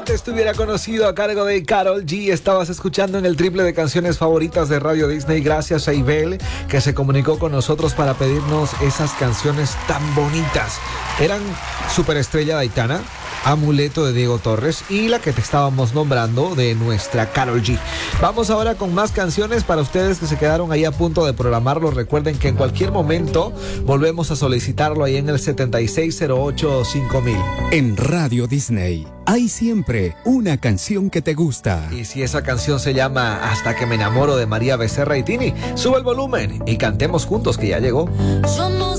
te estuviera conocido a cargo de Karol G. Estabas escuchando en el triple de canciones favoritas de Radio Disney. Gracias a Ibel, que se comunicó con nosotros para pedirnos esas canciones tan bonitas. Eran Superestrella de Aitana, Amuleto de Diego Torres y la que te estábamos nombrando de nuestra Karol G. Vamos ahora con más canciones para ustedes que se quedaron ahí a punto de programarlo. Recuerden que en cualquier momento volvemos a solicitarlo ahí en el 7608-5000. En Radio Disney hay siempre una canción que te gusta. Y si esa canción se llama Hasta que me enamoro de María Becerra y Tini, sube el volumen y cantemos juntos que ya llegó. Yo no